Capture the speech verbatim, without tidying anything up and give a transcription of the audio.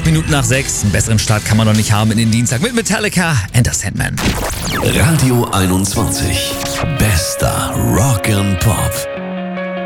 Minuten nach sechs. Einen besseren Start kann man noch nicht haben in den Dienstag mit Metallica and the Sandman. Radio einundzwanzig. Bester Rock and Pop.